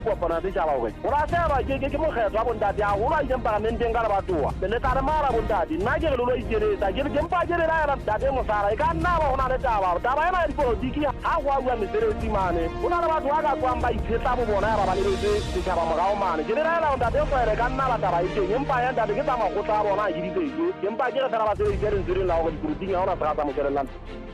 kopana di jala we ora sa ba ke mo khetwa bon dadi a ora jem parlamente ngala ba tuwa le ta mara bon dadi na je lo ijere ta je pa je ra dadi mo sara ka na ba ona le ta ba na ri politiki ha wa mi sere ti mane ona ba tuwa ga kwa mba ipeta bo bona ba le di ka ba mo ga o mane je ra la dadi ko re ka na la ta ba ije jem pa ya dadi ke ta ma ko ta bona yiri de jem pa je ra ba sere ije rin la o di ona ta ta mo sere lan